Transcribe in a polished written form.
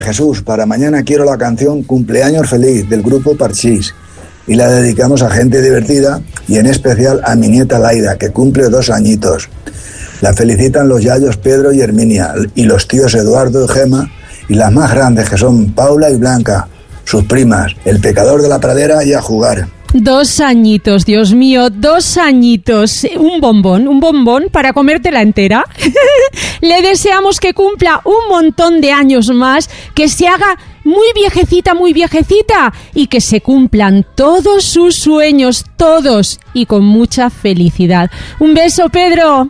Jesús, para mañana quiero la canción Cumpleaños Feliz del grupo Parchís y la dedicamos a gente divertida y en especial a mi nieta Laida, que cumple 2 añitos. La felicitan los yayos Pedro y Herminia y los tíos Eduardo y Gema y las más grandes, que son Paula y Blanca, sus primas, el pecador de la pradera y a jugar. 2 añitos, Dios mío, 2 añitos. Un bombón para comértela entera. Le deseamos que cumpla un montón de años más, que se haga muy viejecita y que se cumplan todos sus sueños, todos, y con mucha felicidad. Un beso, Pedro.